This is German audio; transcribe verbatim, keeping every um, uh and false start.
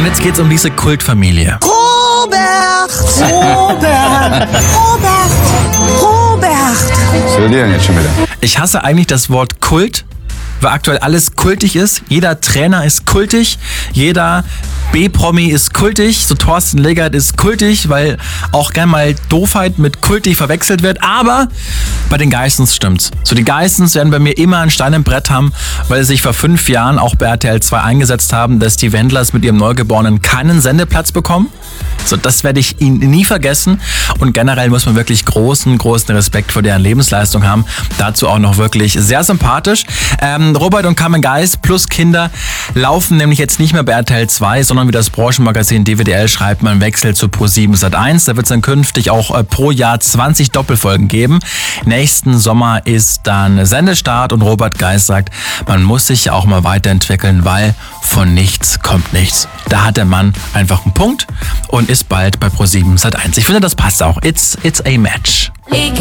Und jetzt geht's um diese Kultfamilie. Robert! Robert! Robert! Robert! Was will die denn jetzt schon wieder? Ich hasse eigentlich das Wort Kult, weil aktuell alles kultig ist. Jeder Trainer ist kultig, jeder B-Promi ist kultig, so Thorsten Legert ist kultig, weil auch gern mal Doofheit mit kultig verwechselt wird. Aber bei den Geissens stimmt's. So, die Geissens werden bei mir immer einen Stein im Brett haben, weil sie sich vor fünf Jahren auch bei R T L zwei eingesetzt haben, dass die Wendlers mit ihrem Neugeborenen keinen Sendeplatz bekommen. So, das werde ich ihnen nie vergessen. Und generell muss man wirklich großen, großen Respekt vor deren Lebensleistung haben. Dazu auch noch wirklich sehr sympathisch. Ähm, Robert und Carmen Geiss plus Kinder laufen nämlich jetzt nicht mehr bei R T L zwei, sondern wie das Branchenmagazin D W D L schreibt, man wechselt zu ProSieben Sat eins. Da wird es dann künftig auch äh, pro Jahr zwanzig Doppelfolgen geben. Nächsten Sommer ist dann Sendestart und Robert Geiss sagt, man muss sich auch mal weiterentwickeln, weil von nichts kommt nichts. Da hat der Mann einfach einen Punkt und ist bald bei ProSieben Sat eins. Ich finde, das passt auch. It's, it's a match. Ich